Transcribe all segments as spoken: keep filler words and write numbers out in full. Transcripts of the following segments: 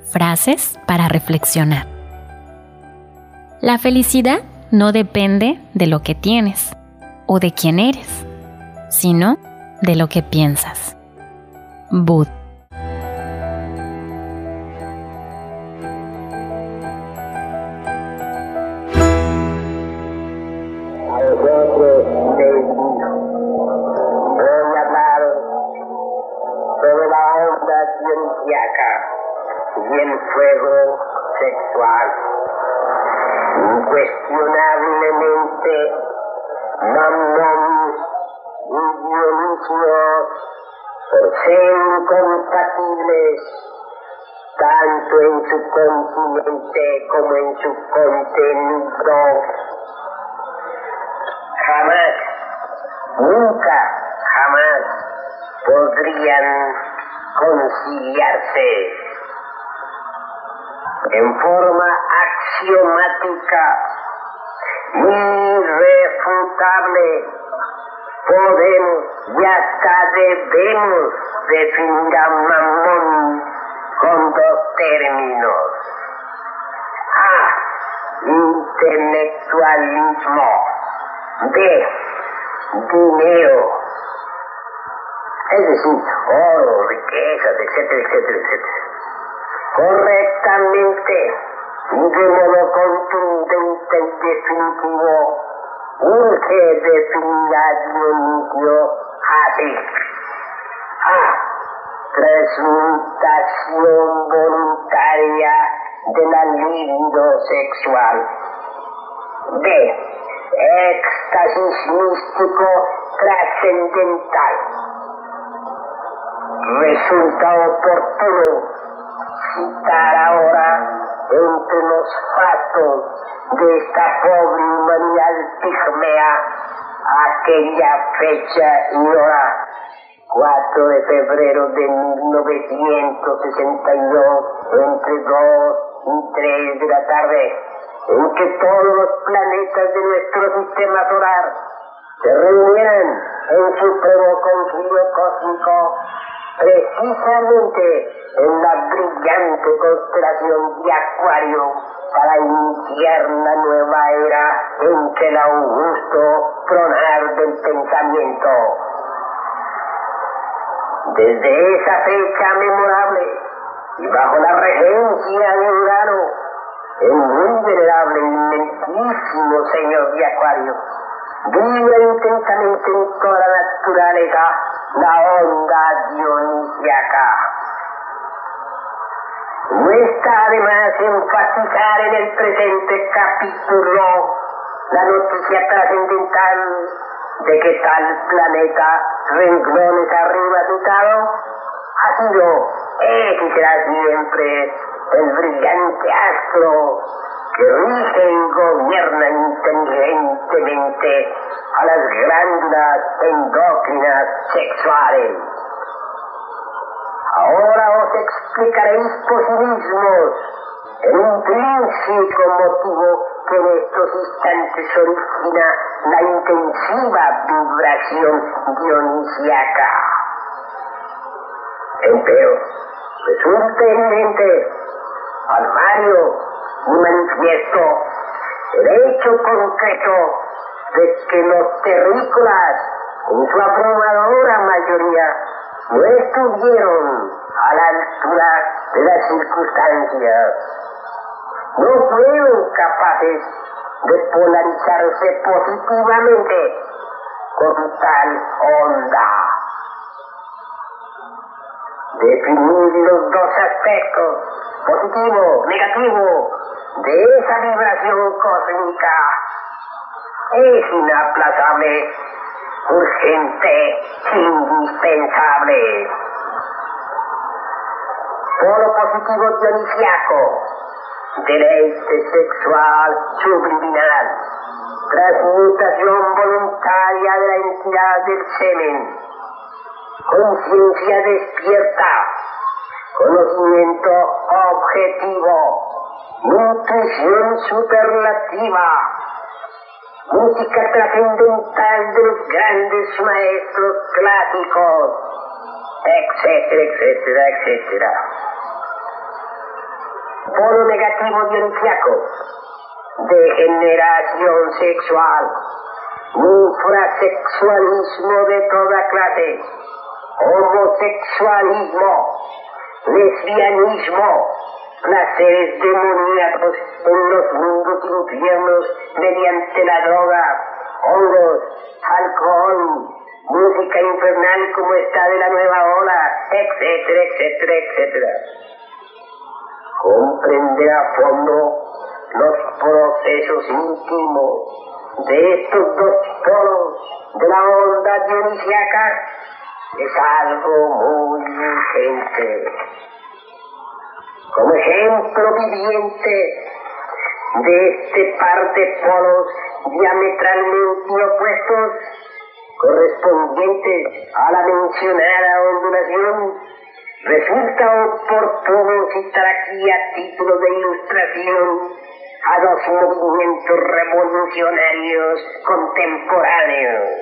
Frases para reflexionar. La felicidad no depende de lo que tienes o de quién eres, sino de lo que piensas. Bud. Y el fuego sexual. Incuestionablemente, Mammon y Dionisio, por ser incompatibles tanto en su continente como en su contenido, jamás, nunca, jamás podrían conciliarse. En forma axiomática, irrefutable, podemos y hasta debemos definir a Mammon con dos términos. A. Intelectualismo. B. Dinero. Es decir, oro, riquezas, etcétera, etcétera, etcétera. Correctamente y de modo contundente y definitivo, urge definir a Dionisio así. A. Transmutación voluntaria de la libido sexual. B. Éxtasis místico trascendental. Resulta oportuno citar ahora entre los fatos de esta pobre humanidad pigmea aquella fecha y hora, cuatro de febrero de mil novecientos sesenta y dos, entre dos y tres de la tarde, en que todos los planetas de nuestro sistema solar se reunieran en supremo concilio cósmico, precisamente en la brillante constelación de Acuario, para iniciar la nueva era en que el augusto tronar del pensamiento. Desde esa fecha memorable y bajo la regencia de Urano, el muy venerable y inmensísimo señor de Acuario vibra intensamente en toda la naturaleza la onda dionisiaca. No está además enfatizar en el presente capítulo la noticia trascendental de que tal planeta, renglones arriba citado, ha sido, es y será siempre el brillante astro que rige y gobierna inteligentemente a las glándulas endócrinas sexuales. Ahora os explicaréis por sí mismos el intrínseco motivo que en estos instantes origina la intensiva vibración dionisiaca. Empero, resulta evidente, palmario y manifiesto el hecho concreto de que los terrícolas, en su abrumadora mayoría, no estuvieron a la altura de las circunstancias. No fueron capaces de polarizarse positivamente con tal onda. Definir los dos aspectos, positivo, negativo, de esa vibración cósmica es inaplazable, urgente, indispensable. Polo positivo dionisiaco, deleite sexual subliminal, transmutación voluntaria de la entidad del semen, conciencia despierta, conocimiento objetivo, nutrición superlativa, música trascendental de los grandes maestros clásicos, etcétera, etcétera, etcétera. polo negativo dionisiaco, degeneración sexual, infrasexualismo de toda clase, homosexualismo, lesbianismo, placeres demoníacos en los mundos infiernos mediante la droga, hongos, alcohol, música infernal como esta de la nueva ola, etcétera, etcétera, etcétera. Comprender a fondo los procesos íntimos de estos dos polos de la onda dionisiaca es algo muy urgente. Como ejemplo viviente de este par de polos diametralmente opuestos, correspondientes a la mencionada ondulación, resulta oportuno citar aquí a título de ilustración a dos movimientos revolucionarios contemporáneos.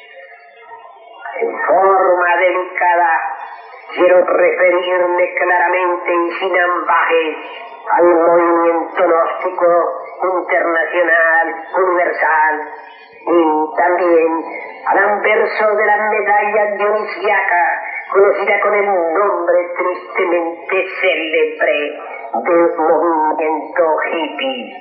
En forma delicada, quiero referirme claramente y sin ambajes al movimiento gnóstico internacional, universal, y también al anverso de la medalla dionisiaca, conocida con el nombre tristemente célebre del movimiento hippie.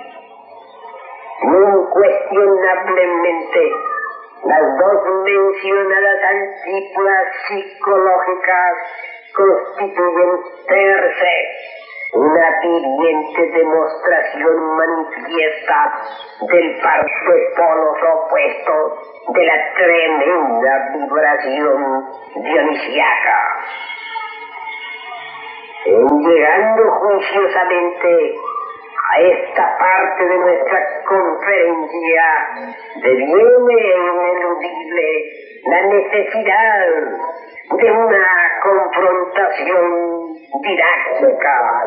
Incuestionablemente, las dos mencionadas antípodas psicológicas constituyen per se una viviente demostración manifiesta del par de polos opuestos de la tremenda vibración dionisiaca. En llegando juiciosamente a esta parte de nuestra conferencia, deviene ineludible la necesidad de una confrontación didáctica.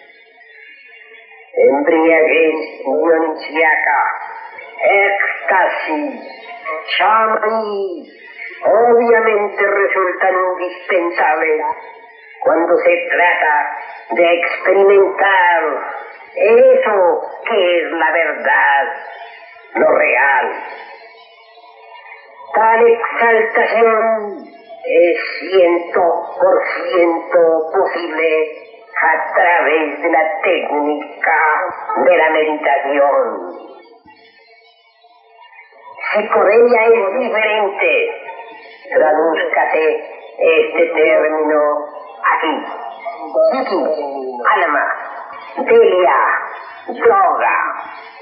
Embriaguez dionisiaca, éxtasis, champi, obviamente resultan indispensables cuando se trata de experimentar eso que es la verdad, lo real. Tal exaltación es ciento por ciento posible a través de la técnica de la meditación. Psicodelia es diferente. Tradúzcase este término aquí. Psiqui, alma, delia, droga.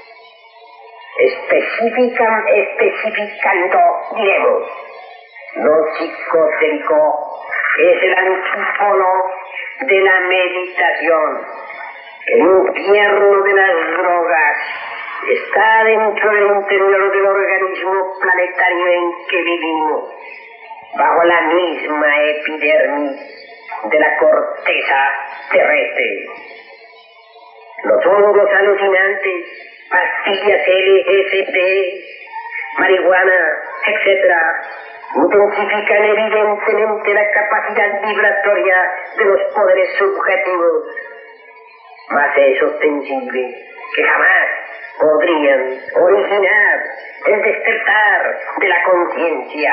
Especifican, especificando, diremos, lo psicodélico es el antípodo de la meditación. El infierno de las drogas está dentro del interior del organismo planetario en que vivimos, bajo la misma epidermis de la corteza terrestre. Los hongos alucinantes, pastillas L S D, marihuana, etcétera, intensifican evidentemente la capacidad vibratoria de los poderes subjetivos, mas es ostensible que jamás podrían originar el despertar de la conciencia.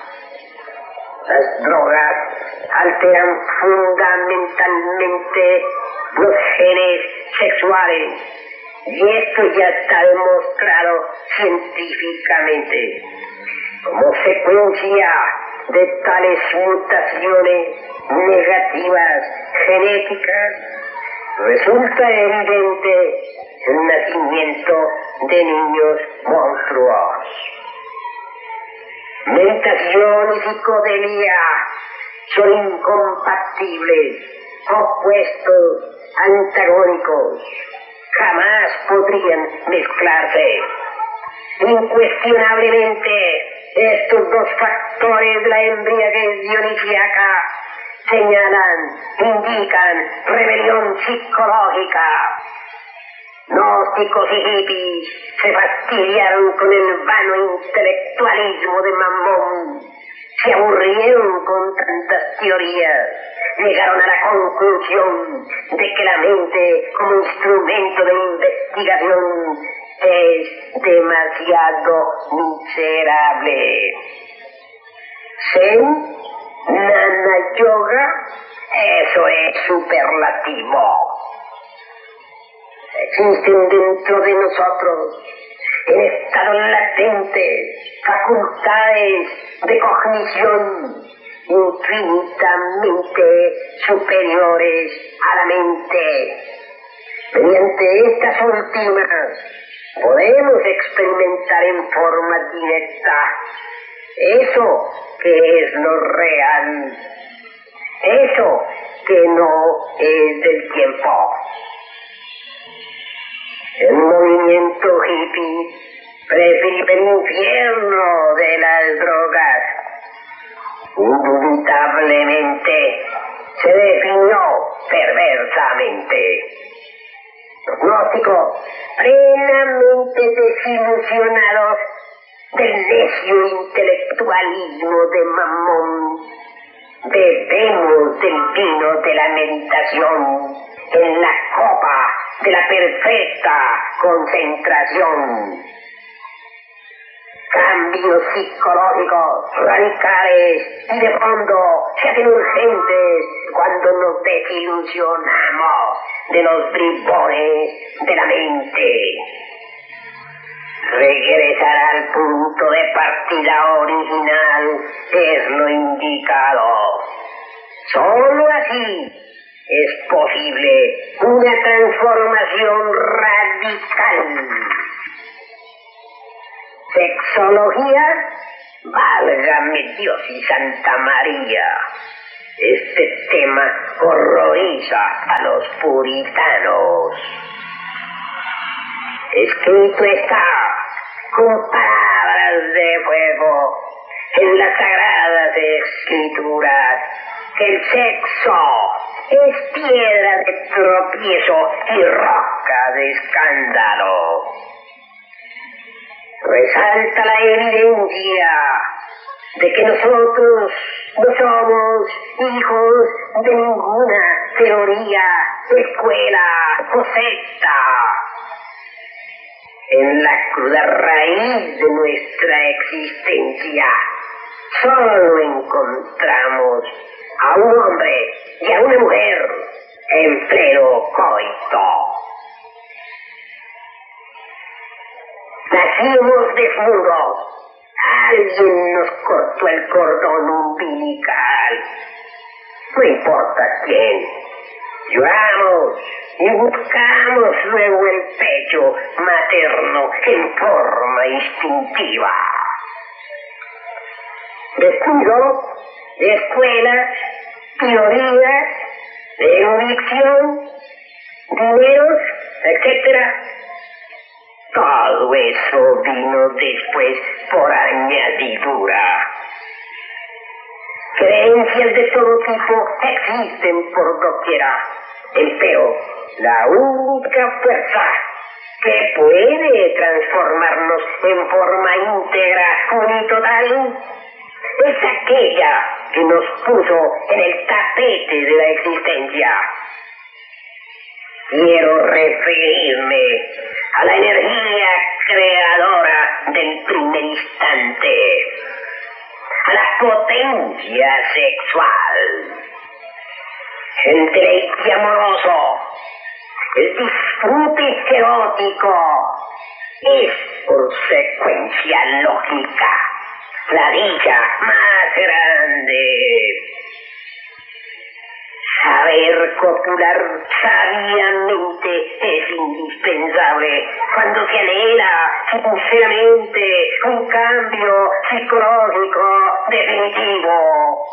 Las drogas alteran fundamentalmente los genes sexuales, y esto ya está demostrado científicamente. Como secuencia de tales mutaciones negativas genéticas, resulta evidente el nacimiento de niños monstruosos. Meditación y psicodelia son incompatibles, opuestos, antagónicos. Jamás podrían mezclarse. Incuestionablemente, estos dos factores de la embriaguez dionisiaca señalan, indican rebelión psicológica. Gnósticos y hippies se fastidiaron con el vano intelectualismo de Mamón, se aburrieron con tantas teorías llegaron a la conclusión de que la mente como instrumento de investigación es demasiado miserable. Zen, Nana Yoga, eso es superlativo. Existen dentro de nosotros, en estado latente, facultades de cognición infinitamente superiores a la mente. Mediante estas últimas podemos experimentar en forma directa eso que es lo real, eso que no es del tiempo. El movimiento hippie prefirió el infierno de las drogas. Indubitablemente se definió perversamente. Los gnósticos, plenamente desilusionados del necio intelectualismo de Mamón, bebemos del vino de la meditación en la copa de la perfecta concentración. Cambios psicológicos radicales y de fondo se hacen urgentes cuando nos desilusionamos de los bribones de la mente. Regresar al punto de partida original es lo indicado. Solo así es posible una transformación radical. Sexología, válgame Dios y Santa María. Este tema horroriza a los puritanos. Escrito está con palabras de fuego en las sagradas escrituras que el sexo es piedra de tropiezo y roca de escándalo. Resalta la evidencia de que nosotros no somos hijos de ninguna teoría, escuela o secta. En la cruda raíz de nuestra existencia solo encontramos a un hombre y a una mujer en pleno coito. Nacimos desnudos. Alguien nos cortó el cordón umbilical. No importa quién. Lloramos y buscamos luego el pecho materno en forma instintiva. Descuido, escuelas, teorías, erudición, dineros, etcétera. Todo eso vino después por añadidura. Creencias de todo tipo existen por doquiera. Empero, la única fuerza que puede transformarnos en forma íntegra, unitotal, es aquella que nos puso en el tapete de la existencia. Quiero referirme a la energía creadora del primer instante, a la potencia sexual, el deleite amoroso, el disfrute erótico, es por secuencia lógica la dicha más grande. Saber copular sabiamente es indispensable cuando se anhela sinceramente un cambio psicológico definitivo.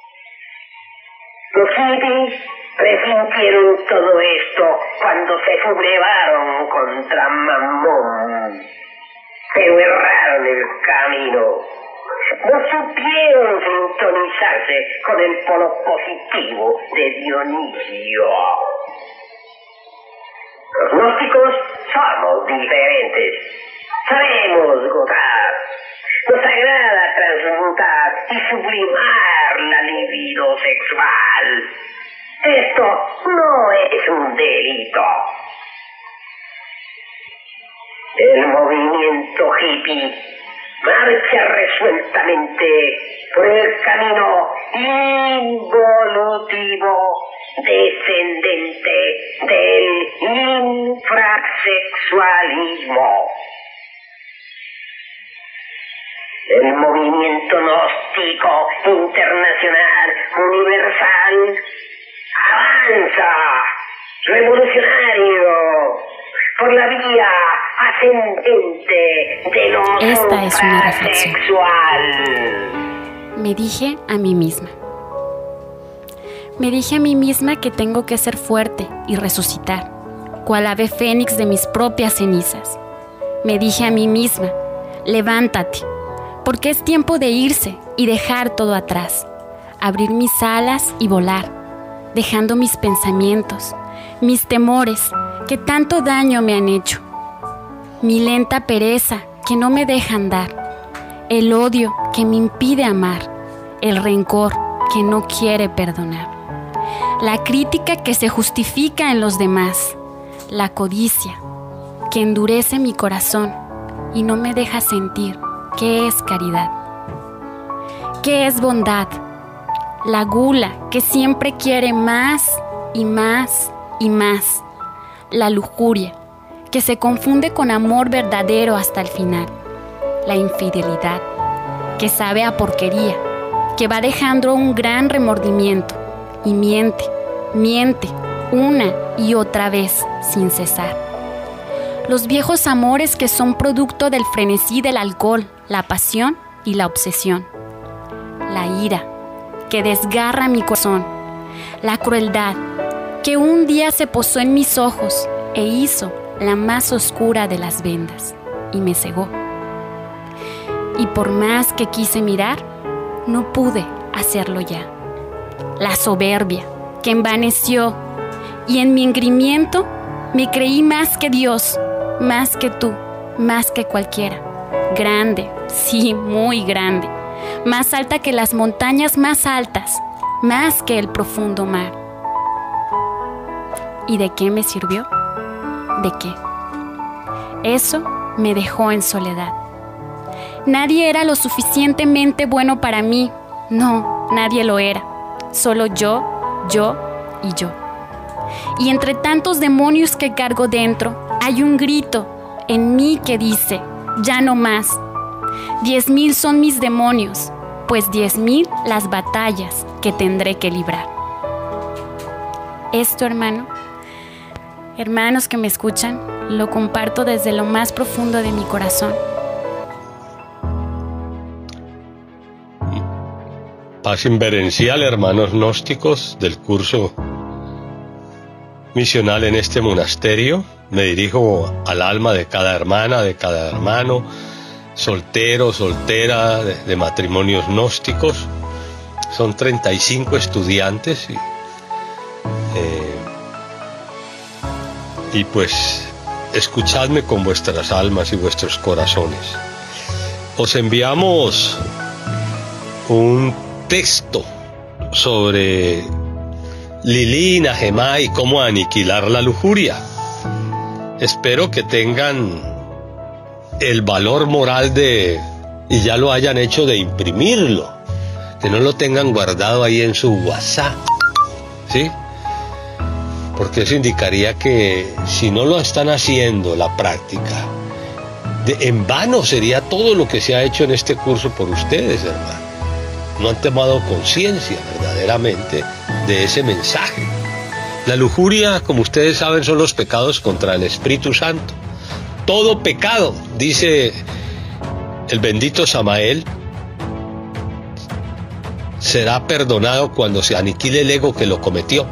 Los hippies presintieron todo esto cuando se sublevaron contra Mamón, pero erraron el camino. No supieron sintonizarse con el polo positivo de Dionisio. Los gnósticos somos diferentes. Sabemos gozar. Nos agrada transmutar y sublimar la libido sexual. sexual. Esto no es un delito. El movimiento hippie marcha resueltamente por el camino involutivo descendente del infrasexualismo. El movimiento gnóstico internacional universal avanza, revolucionario, por la vía ascendente de lo Esta es una reflexión. sexual. Me dije a mí misma. Me dije a mí misma que tengo que ser fuerte y resucitar, cual ave fénix de mis propias cenizas. Me dije a mí misma, levántate, porque es tiempo de irse y dejar todo atrás, abrir mis alas y volar, dejando mis pensamientos, mis temores que tanto daño me han hecho, mi lenta pereza que no me deja andar, el odio que me impide amar, el rencor que no quiere perdonar, la crítica que se justifica en los demás, la codicia que endurece mi corazón y no me deja sentir qué es caridad, qué es bondad, la gula que siempre quiere más y más y más, la lujuria que se confunde con amor verdadero hasta el final, la infidelidad que sabe a porquería, que va dejando un gran remordimiento y miente, miente una y otra vez sin cesar. Los viejos amores que son producto del frenesí del alcohol, la pasión y la obsesión. La ira que desgarra mi corazón, la crueldad que un día se posó en mis ojos e hizo la más oscura de las vendas y me cegó. Y por más que quise mirar, no pude hacerlo ya. La soberbia que envaneció y en mi engrimiento me creí más que Dios, más que tú, más que cualquiera. Grande, sí, muy grande, más alta que las montañas más altas, más que el profundo mar. ¿Y de qué me sirvió? ¿De qué? Eso me dejó en soledad. Nadie era lo suficientemente bueno para mí. No, nadie lo era. Solo yo, yo y yo. Y entre tantos demonios que cargo dentro, hay un grito en mí que dice, ya no más. Diez mil son mis demonios, pues diez mil las batallas que tendré que librar. Esto, hermano, hermanos que me escuchan, lo comparto desde lo más profundo de mi corazón. Paz inverencial, hermanos gnósticos del curso misional en este monasterio. Me dirijo al alma de cada hermana, de cada hermano, soltero, soltera, de, de matrimonios gnósticos. Son treinta y cinco estudiantes y, eh, y pues escuchadme con vuestras almas y vuestros corazones. Os enviamos un texto sobre Lili y Nahemá y cómo aniquilar la lujuria. Espero que tengan el valor moral de, y ya lo hayan hecho, de imprimirlo, que no lo tengan guardado ahí en su WhatsApp, ¿sí? Porque eso indicaría que si no lo están haciendo la práctica, de, en vano sería todo lo que se ha hecho en este curso por ustedes, hermano. No han tomado conciencia verdaderamente de ese mensaje. La lujuria, como ustedes saben, son los pecados contra el Espíritu Santo. Todo pecado, dice el bendito Samael, será perdonado cuando se aniquile el ego que lo cometió.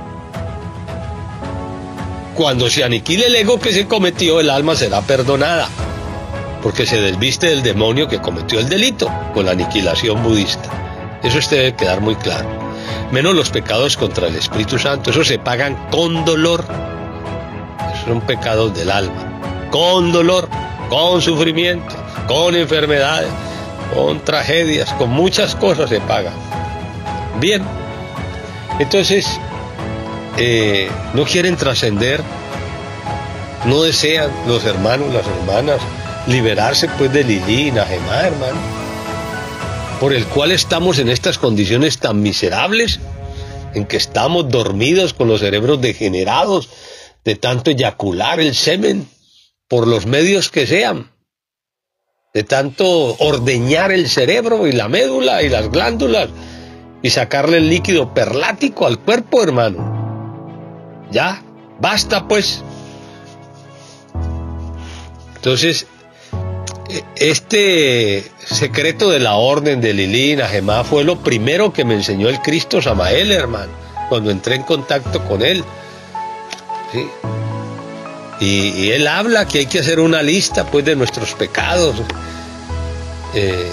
Cuando se aniquile el ego que se cometió, el alma será perdonada, porque se desviste del demonio que cometió el delito con la aniquilación budista. Eso debe quedar muy claro. Menos los pecados contra el Espíritu Santo, esos se pagan con dolor. Esos son pecados del alma, con dolor, con sufrimiento, con enfermedades, con tragedias, con muchas cosas se pagan. Bien, Entonces, eh, no quieren trascender, no desean los hermanos, las hermanas, liberarse pues de Lili y Najemá, hermano, por el cual estamos en estas condiciones tan miserables, en que estamos dormidos con los cerebros degenerados de tanto eyacular el semen por los medios que sean, de tanto ordeñar el cerebro y la médula y las glándulas y sacarle el líquido perlático al cuerpo, hermano. Ya, basta pues. Entonces, este secreto de la orden de Lili y Najemá fue lo primero que me enseñó el Cristo Samael, hermano, cuando entré en contacto con él. ¿Sí? Y, y él habla que hay que hacer una lista pues de nuestros pecados eh,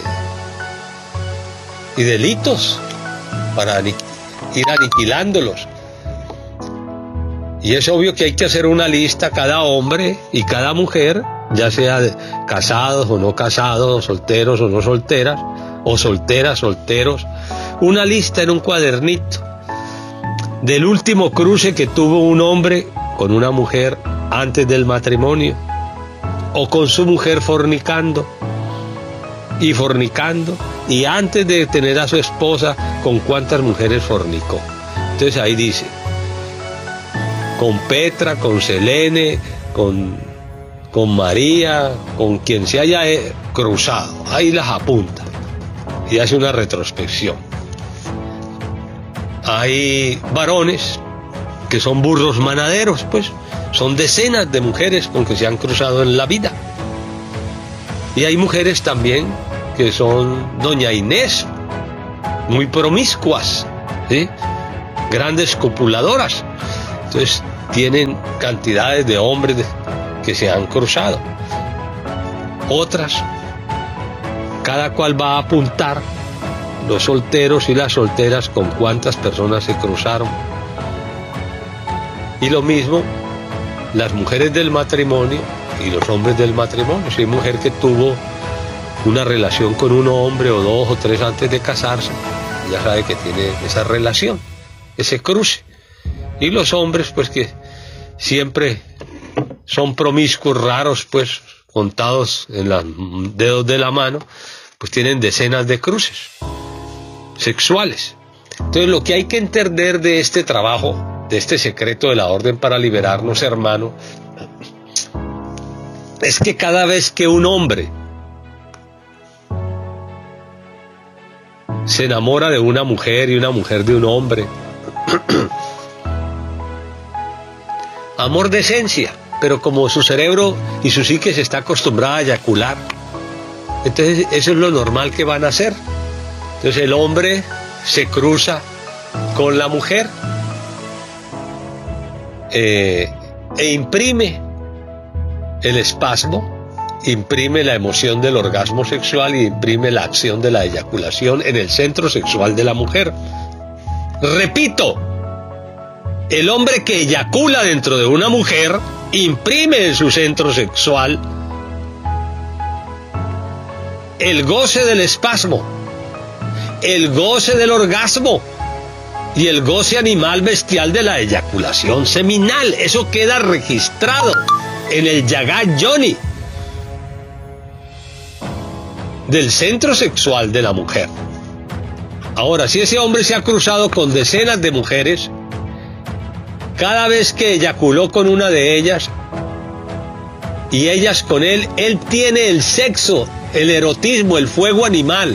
y delitos para ir aniquilándolos. Y es obvio que hay que hacer una lista, cada hombre y cada mujer, ya sea de casados o no casados, solteros o no solteras, o solteras, solteros, una lista en un cuadernito del último cruce que tuvo un hombre con una mujer antes del matrimonio, o con su mujer fornicando y fornicando, y antes de tener a su esposa, con cuántas mujeres fornicó. Entonces ahí dice, con Petra, con Selene, con, con María, con quien se haya cruzado, ahí las apunta y hace una retrospección. Hay varones que son burros manaderos, pues son decenas de mujeres con que se han cruzado en la vida. Y hay mujeres también que son doña Inés, muy promiscuas, ¿sí? Grandes copuladoras. Entonces tienen cantidades de hombres de, que se han cruzado. Otras, cada cual va a apuntar, los solteros y las solteras, con cuántas personas se cruzaron. Y lo mismo las mujeres del matrimonio y los hombres del matrimonio. Si hay mujer que tuvo una relación con un hombre o dos o tres antes de casarse, ya sabe que tiene esa relación, ese cruce. Y los hombres pues que siempre son promiscuos, raros, pues contados en los dedos de la mano, pues tienen decenas de cruces sexuales. Entonces lo que hay que entender de este trabajo, de este secreto de la orden para liberarnos, hermano, es que cada vez que un hombre se enamora de una mujer y una mujer de un hombre, amor de esencia, pero como su cerebro y su psique se está acostumbrada a eyacular, entonces eso es lo normal que van a hacer. Entonces el hombre se cruza con la mujer eh, e imprime el espasmo, imprime la emoción del orgasmo sexual y imprime la acción de la eyaculación en el centro sexual de la mujer. Repito, el hombre que eyacula dentro de una mujer imprime en su centro sexual el goce del espasmo, el goce del orgasmo y el goce animal bestial de la eyaculación seminal. Eso queda registrado en el Yagat Yoni del centro sexual de la mujer. Ahora, si ese hombre se ha cruzado con decenas de mujeres, cada vez que eyaculó con una de ellas y ellas con él, él tiene el sexo, el erotismo, el fuego animal.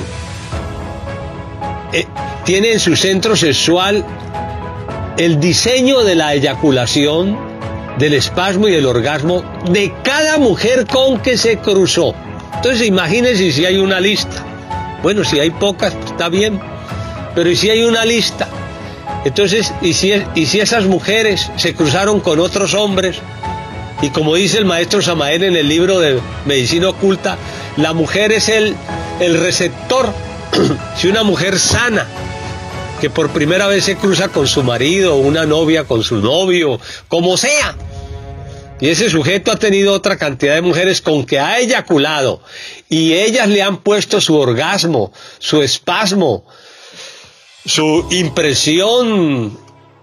Eh, tiene en su centro sexual el diseño de la eyaculación, del espasmo y el orgasmo de cada mujer con que se cruzó. Entonces imagínense si hay una lista. Bueno, si hay pocas, pues está bien, pero ¿y si hay una lista? Entonces, ¿y si, y si esas mujeres se cruzaron con otros hombres? Y como dice el maestro Samael en el libro de Medicina Oculta, la mujer es el, el receptor. Si una mujer sana, que por primera vez se cruza con su marido, o una novia con su novio, como sea, y ese sujeto ha tenido otra cantidad de mujeres con que ha eyaculado, y ellas le han puesto su orgasmo, su espasmo, su impresión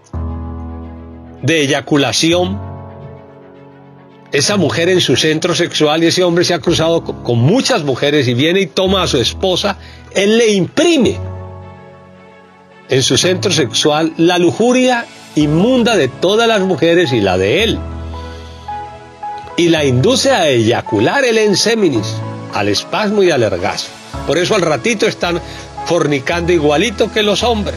de eyaculación, esa mujer en su centro sexual, y ese hombre se ha cruzado con, con muchas mujeres y viene y toma a su esposa, él le imprime en su centro sexual la lujuria inmunda de todas las mujeres y la de él, y la induce a eyacular el enseminis, al espasmo y al orgasmo. Por eso al ratito están fornicando igualito que los hombres.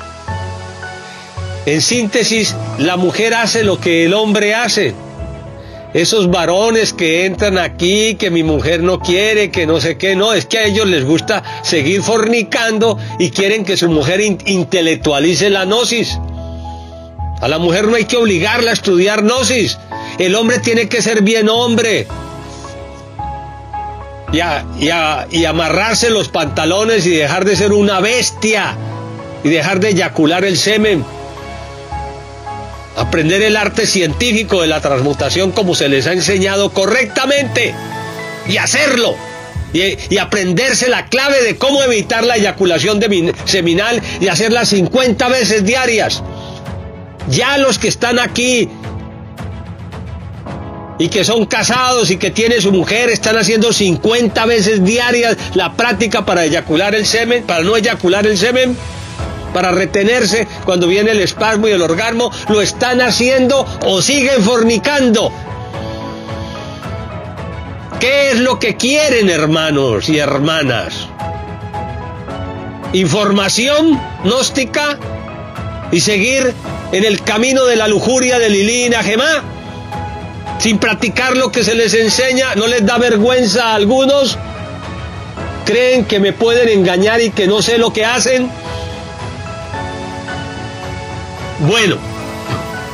En síntesis, la mujer hace lo que el hombre hace. Esos varones que entran aquí, que mi mujer no quiere, que no sé qué, no, es que a ellos les gusta seguir fornicando y quieren que su mujer in- intelectualice la gnosis. A la mujer no hay que obligarla a estudiar gnosis. El hombre tiene que ser bien hombre. Y, a, y, a, y amarrarse los pantalones y dejar de ser una bestia. Y dejar de eyacular el semen. Aprender el arte científico de la transmutación como se les ha enseñado correctamente. Y hacerlo. Y, y aprenderse la clave de cómo evitar la eyaculación de min, seminal y hacerla cincuenta veces diarias. Ya los que están aquí y que son casados y que tienen su mujer están haciendo cincuenta veces diarias la práctica para eyacular el semen, para no eyacular el semen, para retenerse cuando viene el espasmo y el orgasmo. Lo están haciendo o siguen fornicando. ¿Qué es lo que quieren, hermanos y hermanas? ¿Información gnóstica y seguir en el camino de la lujuria de Lilí y Najemá, sin practicar lo que se les enseña? ¿No les da vergüenza a algunos? ¿Creen que me pueden engañar y que no sé lo que hacen? Bueno,